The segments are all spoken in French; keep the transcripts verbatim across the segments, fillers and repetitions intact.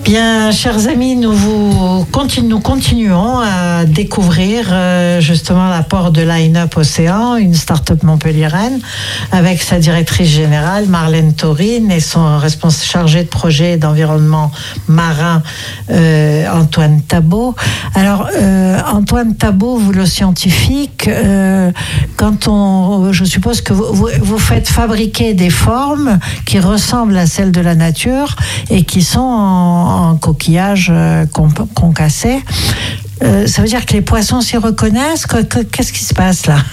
Bien, chers amis, nous vous continu, nous continuons à découvrir euh, justement l'apport de Line Up Océan, une start-up montpelliéraine, avec sa directrice générale Marlène Taurine et son responsable chargé de projet d'environnement marin euh, Antoine Tabot. Alors euh, Antoine Tabot, vous le scientifique, euh, quand on, je suppose que vous, vous, vous faites fabriquer des formes qui ressemblent à celles de la nature et qui sont en en coquillage euh, concassé. Euh, ça veut dire que les poissons s'y reconnaissent. Qu'est-ce qui se passe là?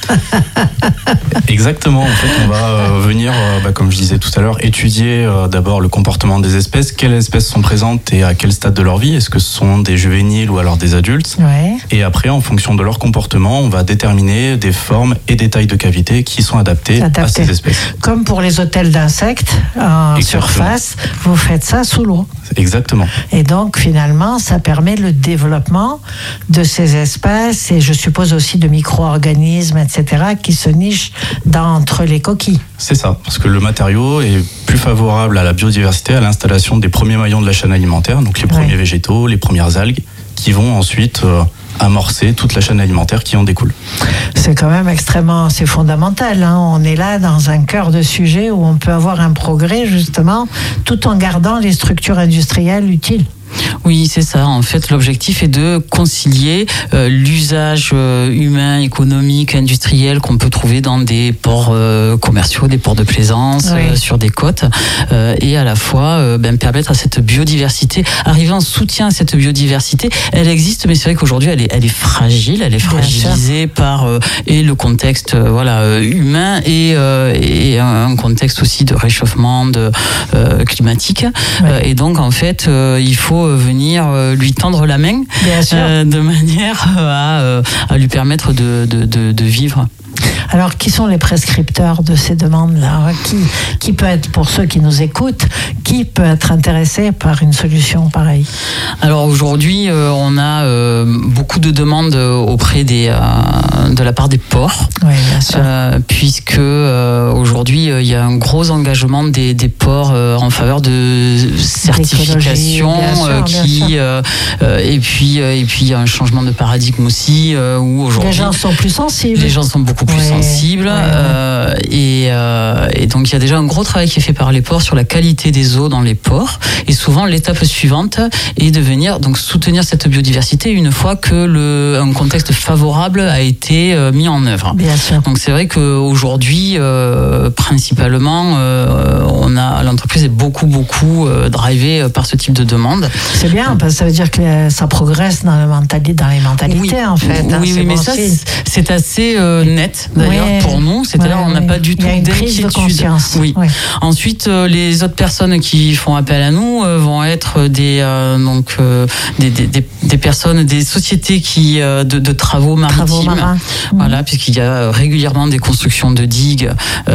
Exactement. En fait, on va euh, venir, euh, bah, comme je disais tout à l'heure, étudier euh, d'abord le comportement des espèces. Quelles espèces sont présentes et à quel stade de leur vie? Est-ce que ce sont des juvéniles ou alors des adultes? Ouais. Et après, en fonction de leur comportement, on va déterminer des formes et des tailles de cavités qui sont adaptées Adapté. à ces espèces. Comme pour les hôtels d'insectes en Exactement. surface, vous faites ça sous l'eau. Exactement. Et donc, finalement, ça permet le développement de ces espèces et je suppose aussi de micro-organismes, et cetera, qui se nichent dans, entre les coquilles. C'est ça, parce que le matériau est plus favorable à la biodiversité, à l'installation des premiers maillons de la chaîne alimentaire, donc les premiers oui. végétaux, les premières algues, qui vont ensuite euh, amorcer toute la chaîne alimentaire qui en découle. C'est quand même extrêmement, c'est fondamental, hein. On est là dans un cœur de sujet où on peut avoir un progrès justement, tout en gardant les structures industrielles utiles. Oui, c'est ça. En fait, l'objectif est de concilier euh, l'usage euh, humain, économique, industriel qu'on peut trouver dans des ports euh, commerciaux, des ports de plaisance, oui. euh, sur des côtes, euh, et à la fois euh, ben, permettre à cette biodiversité, arriver en soutien à cette biodiversité. Elle existe, mais c'est vrai qu'aujourd'hui, elle est, elle est fragile, elle est fragilisée par euh, et le contexte euh, voilà euh, humain et, euh, et un contexte aussi de réchauffement de, euh, climatique. Oui. Euh, et donc, en fait, euh, il faut venir lui tendre la main euh, de manière à, à lui permettre de, de, de, de vivre. Alors, qui sont les prescripteurs de ces demandes-là? Qui, qui peut être, pour ceux qui nous écoutent, qui peut être intéressé par une solution pareille? Alors aujourd'hui, euh, on a euh, beaucoup de demandes auprès des, euh, de la part des ports, oui, bien sûr. Euh, puisque euh, aujourd'hui, il y a un gros engagement des, des ports euh, en faveur de certification, sûr, euh, qui euh, euh, et puis euh, et puis il y a un changement de paradigme aussi euh, où aujourd'hui les gens sont plus sensibles. Les gens sont beaucoup plus ouais, sensibles ouais, euh, ouais. Et, euh, et donc il y a déjà un gros travail qui est fait par les ports sur la qualité des eaux dans les ports. Et souvent l'étape suivante est de venir donc soutenir cette biodiversité une fois que le un contexte favorable a été euh, mis en œuvre. Bien sûr. Donc c'est vrai qu'aujourd'hui euh, principalement euh, on a l'entreprise est beaucoup beaucoup euh, drivée par ce type de demande. C'est bien parce que ça veut dire que ça progresse dans, le mentali- dans les mentalités oui. en fait. Oui, hein, oui, c'est mais bon ça signe. c'est assez euh, net d'ailleurs ouais. pour nous. C'est-à-dire ouais, on n'a ouais. pas du tout d'inquiétude. De conscience. Oui. Ouais. Ensuite, euh, les autres personnes qui font appel à nous euh, vont être des euh, donc euh, des, des, des, des personnes, des sociétés qui euh, de, de travaux maritimes. Travaux marins. Voilà, mmh. puisqu'il y a régulièrement des constructions de digues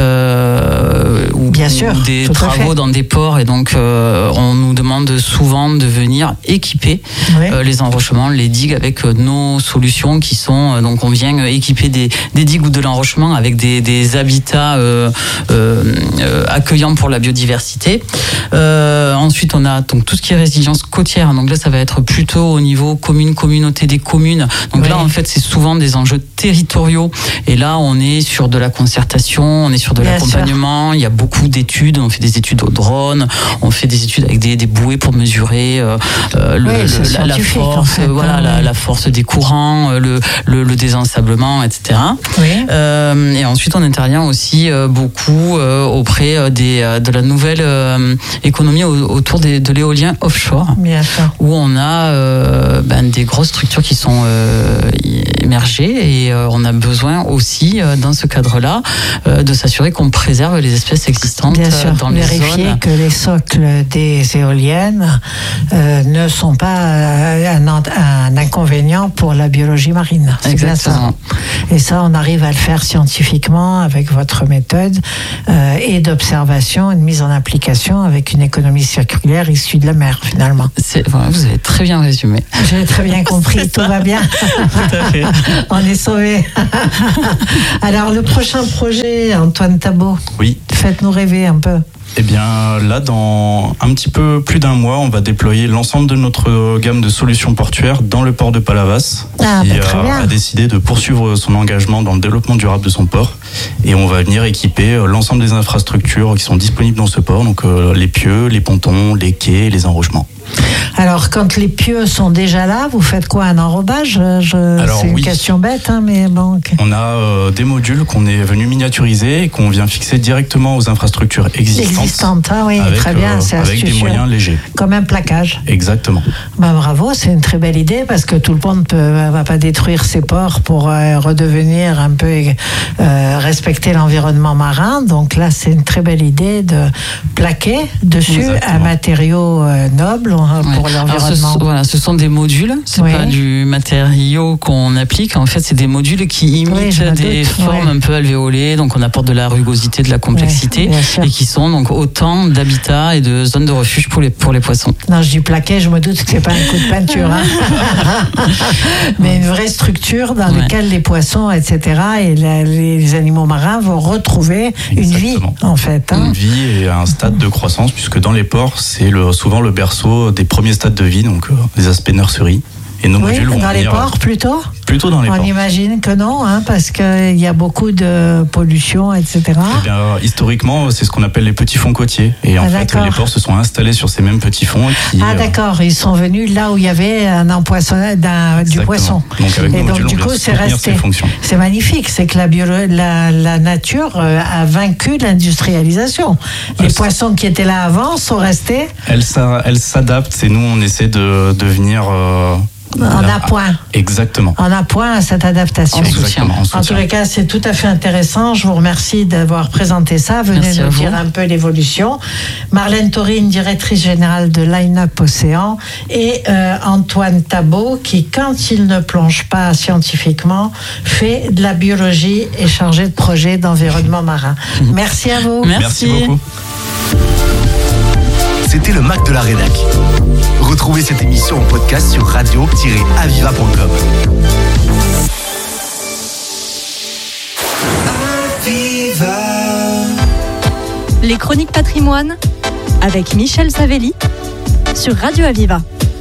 euh, ou, Bien sûr, ou des travaux dans des ports, et donc euh, on nous demande souvent de venir équiper oui. euh, les enrochements, les digues avec euh, nos solutions qui sont euh, donc on vient équiper des, des digues ou de l'enrochement avec des, des habitats euh, euh, euh, accueillants pour la biodiversité. Euh, ensuite, on a donc tout ce qui est résilience côtière. Donc là, ça va être plutôt au niveau commune, communauté des communes. Donc oui. là, en fait, c'est souvent des enjeux territoriaux. Et là, on est sur de la concertation, on est sur de Bien l'accompagnement. Sûr. Il y a beaucoup d'études. On fait des études au drone, on fait des études avec des, des bouées pour mesurer euh, le, oui, le, la, la force, en fait, voilà, hein, la, oui. la force des courants, le, le, le désensablement, et cetera. Oui. Euh, et ensuite, on intervient aussi euh, beaucoup euh, auprès des, euh, de la nouvelle euh, économie au, autour des, de l'éolien offshore. Bien sûr. Où on a euh, ben, des grosses structures qui sont euh, émergées, et euh, on a besoin aussi, euh, dans ce cadre-là, euh, de s'assurer qu'on préserve les espèces existantes. Bien sûr, dans les vérifier zones. que les socles des éoliennes euh, ne sont pas euh, un, un inconvénient pour la biologie marine. C'est Exactement. bien ça. Et ça, on arrive à le faire scientifiquement avec votre méthode euh, et d'observation et de mise en application avec une économie circulaire issue de la mer, finalement. C'est, voilà, vous avez très bien résumé. J'ai très bien compris, tout va bien. Tout à fait. On est sauvés. Alors, le prochain projet, Antoine Tabot. Oui. Faites-nous rêver un peu. Eh bien, là, dans un petit peu plus d'un mois, on va déployer l'ensemble de notre gamme de solutions portuaires dans le port de Palavas, ah, qui bah, très bien. a, a décidé de poursuivre son engagement dans le développement durable de son port. Et on va venir équiper l'ensemble des infrastructures qui sont disponibles dans ce port, donc euh, les pieux, les pontons, les quais, les enrogements. Alors, quand les pieux sont déjà là, vous faites quoi, un enrobage? Je... Alors, C'est une oui. question bête, hein, mais bon. Okay. On a euh, des modules qu'on est venu miniaturiser et qu'on vient fixer directement aux infrastructures existantes. Existantes, hein, oui, avec, très bien, euh, c'est avec des moyens légers. Comme un plaquage. Exactement. Ben, bravo, c'est une très belle idée parce que tout le monde ne va pas détruire ses ports pour euh, redevenir un peu euh, respecter l'environnement marin. Donc là, c'est une très belle idée de plaquer dessus Exactement. un matériau euh, noble pour ouais. l'environnement. Ce, voilà, ce sont des modules, c'est oui. pas du matériau qu'on applique. En fait, c'est des modules qui imitent oui, des formes ouais. un peu alvéolées. Donc, on apporte de la rugosité, de la complexité, ouais, et qui sont donc autant d'habitats et de zones de refuge pour les pour les poissons. Non, je dis plaqué, je me doute que c'est pas un coup de peinture, hein. mais une vraie structure dans ouais. laquelle les poissons, et cetera, et la, les animaux marins vont retrouver Exactement. une vie, en fait. Hein. Une vie et un stade de croissance, puisque dans les ports, c'est le, souvent le berceau des premiers stades de vie, donc euh, les aspects nurserie. Et nos oui, modules vont dans les venir, ports plutôt Plutôt dans les On ports. On imagine que non, hein, parce qu'il y a beaucoup de pollution, et cetera. Eh bien, historiquement, c'est ce qu'on appelle les petits fonds côtiers. Et en ah, fait, les ports se sont installés sur ces mêmes petits fonds. Qui, ah d'accord, ils sont venus là où il y avait un empoissonnage d'un, du poisson. Donc, avec et nos donc modules, du coup, c'est resté. C'est magnifique, c'est que la, biolo- la, la nature a vaincu l'industrialisation. Les elle poissons qui étaient là avant sont restés. Elle, elle s'adapte et nous, on essaie de, de venir... Euh, En appoint. Exactement. En appoint à cette adaptation. En Exactement. En, en tous les cas, c'est tout à fait intéressant. Je vous remercie d'avoir présenté ça. Venez Merci nous dire un peu l'évolution. Marlène Taurine, directrice générale de Line Up Océan, et euh, Antoine Tabot, qui, quand il ne plonge pas scientifiquement, fait de la biologie et chargé de projet d'environnement marin. Merci à vous. Merci, Merci beaucoup. C'était le Mac de la Rédac. Retrouvez cette émission en podcast sur radio tiret aviva point com. Les Chroniques Patrimoine avec Michel Savelli sur Radio Aviva.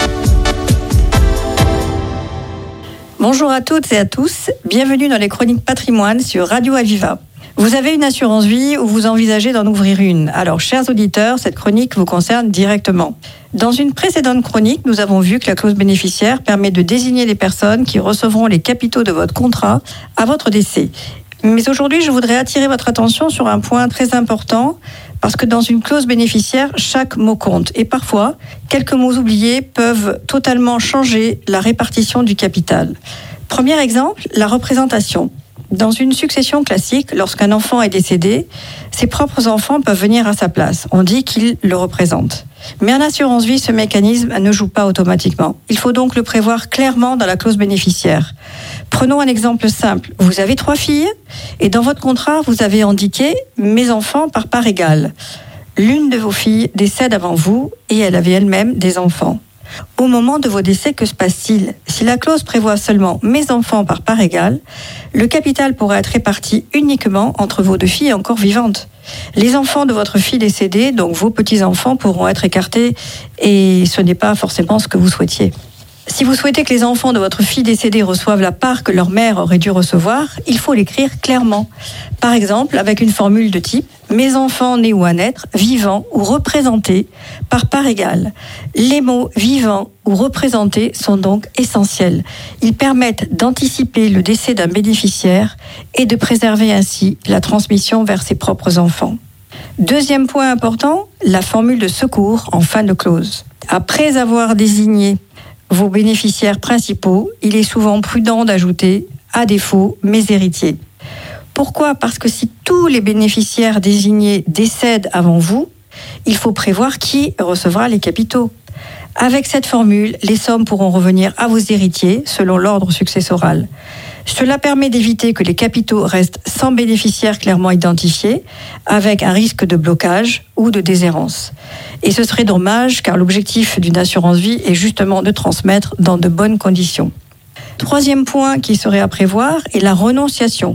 Bonjour à toutes et à tous, bienvenue dans les Chroniques Patrimoine sur Radio Aviva. Vous avez une assurance vie ou vous envisagez d'en ouvrir une. Alors, chers auditeurs, cette chronique vous concerne directement. Dans une précédente chronique, nous avons vu que la clause bénéficiaire permet de désigner les personnes qui recevront les capitaux de votre contrat à votre décès. Mais aujourd'hui, je voudrais attirer votre attention sur un point très important, parce que dans une clause bénéficiaire, chaque mot compte. Et parfois, quelques mots oubliés peuvent totalement changer la répartition du capital. Premier exemple, la représentation. Dans une succession classique, lorsqu'un enfant est décédé, ses propres enfants peuvent venir à sa place. On dit qu'ils le représentent. Mais en assurance vie, ce mécanisme ne joue pas automatiquement. Il faut donc le prévoir clairement dans la clause bénéficiaire. Prenons un exemple simple. Vous avez trois filles et dans votre contrat, vous avez indiqué « mes enfants par part égale ». L'une de vos filles décède avant vous et elle avait elle-même des enfants. Au moment de vos décès, que se passe-t-il ? Si la clause prévoit seulement « mes enfants par part égale », le capital pourra être réparti uniquement entre vos deux filles encore vivantes. Les enfants de votre fille décédée, donc vos petits-enfants, pourront être écartés et ce n'est pas forcément ce que vous souhaitiez. Si vous souhaitez que les enfants de votre fille décédée reçoivent la part que leur mère aurait dû recevoir, il faut l'écrire clairement. Par exemple, avec une formule de type « mes enfants nés ou à naître, vivants ou représentés, par part égale ». Les mots « vivants » ou « représentés » sont donc essentiels. Ils permettent d'anticiper le décès d'un bénéficiaire et de préserver ainsi la transmission vers ses propres enfants. Deuxième point important, la formule de secours en fin de clause. Après avoir désigné vos bénéficiaires principaux, il est souvent prudent d'ajouter, à défaut, mes héritiers. Pourquoi ? Parce que si tous les bénéficiaires désignés décèdent avant vous, il faut prévoir qui recevra les capitaux. Avec cette formule, les sommes pourront revenir à vos héritiers selon l'ordre successoral. Cela permet d'éviter que les capitaux restent sans bénéficiaire clairement identifié, avec un risque de blocage ou de déshérence. Et ce serait dommage, car l'objectif d'une assurance vie est justement de transmettre dans de bonnes conditions. Troisième point qui serait à prévoir est la renonciation.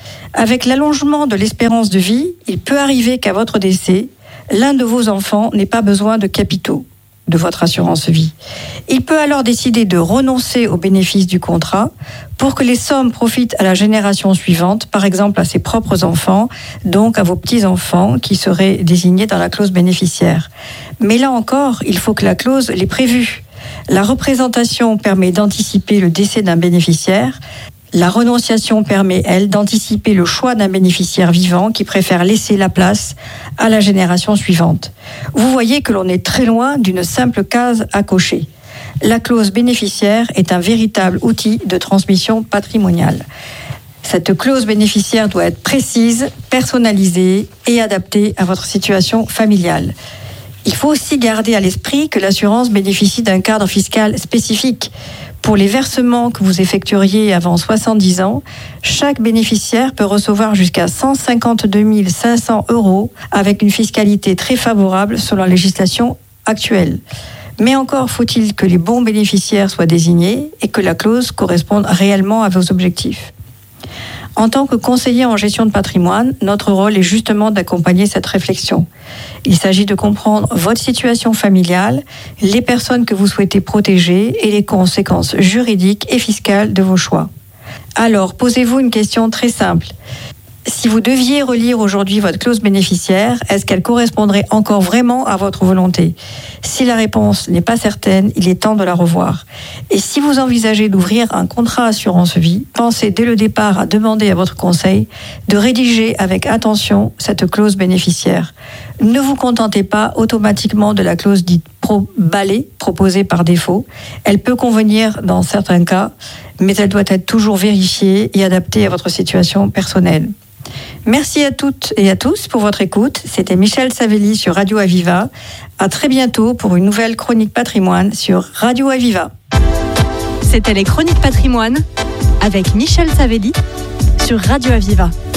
Avec l'allongement de l'espérance de vie, il peut arriver qu'à votre décès, l'un de vos enfants n'ait pas besoin de capitaux de votre assurance vie. Il peut alors décider de renoncer aux bénéfices du contrat pour que les sommes profitent à la génération suivante, par exemple à ses propres enfants, donc à vos petits-enfants qui seraient désignés dans la clause bénéficiaire. Mais là encore, il faut que la clause l'ait prévue. La représentation permet d'anticiper le décès d'un bénéficiaire. La renonciation permet, elle, d'anticiper le choix d'un bénéficiaire vivant qui préfère laisser la place à la génération suivante. Vous voyez que l'on est très loin d'une simple case à cocher. La clause bénéficiaire est un véritable outil de transmission patrimoniale. Cette clause bénéficiaire doit être précise, personnalisée et adaptée à votre situation familiale. Il faut aussi garder à l'esprit que l'assurance bénéficie d'un cadre fiscal spécifique. Pour les versements que vous effectueriez avant soixante-dix ans, chaque bénéficiaire peut recevoir jusqu'à cent cinquante-deux mille cinq cents euros avec une fiscalité très favorable selon la législation actuelle. Mais encore faut-il que les bons bénéficiaires soient désignés et que la clause corresponde réellement à vos objectifs. En tant que conseiller en gestion de patrimoine, notre rôle est justement d'accompagner cette réflexion. Il s'agit de comprendre votre situation familiale, les personnes que vous souhaitez protéger et les conséquences juridiques et fiscales de vos choix. Alors, posez-vous une question très simple. Si vous deviez relire aujourd'hui votre clause bénéficiaire, est-ce qu'elle correspondrait encore vraiment à votre volonté ? Si la réponse n'est pas certaine, il est temps de la revoir. Et si vous envisagez d'ouvrir un contrat assurance vie, pensez dès le départ à demander à votre conseil de rédiger avec attention cette clause bénéficiaire. Ne vous contentez pas automatiquement de la clause dite pro-balai, proposée par défaut. Elle peut convenir dans certains cas, mais elle doit être toujours vérifiée et adaptée à votre situation personnelle. Merci à toutes et à tous pour votre écoute. C'était Michel Savelli sur Radio Aviva. À très bientôt pour une nouvelle chronique patrimoine sur Radio Aviva. C'était les Chroniques Patrimoine avec Michel Savelli sur Radio Aviva.